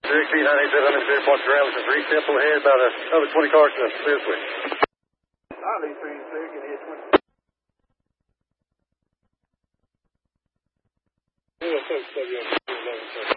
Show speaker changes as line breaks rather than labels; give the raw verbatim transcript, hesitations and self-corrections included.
X P nine eight seven hundred clear parts around for three steps ahead about another twenty cars to this way.
I'll leave three six and hit twenty. Yeah,